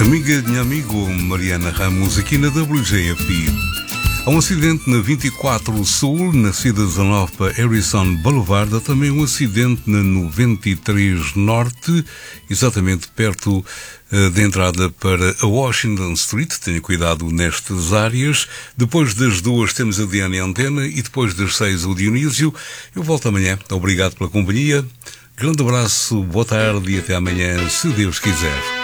Amiga de minha amigo Mariana Ramos, aqui na WJFD. Há um acidente na 24 Sul, na saída 19 para Harrison Boulevard. Há também um acidente na 93 Norte, exatamente perto da entrada para a Washington Street. Tenha cuidado nestas áreas. Depois das 2 temos a Diana em Antena e depois das 6 o Dionísio. Eu volto amanhã. Obrigado pela companhia. Grande abraço, boa tarde e até amanhã, se Deus quiser.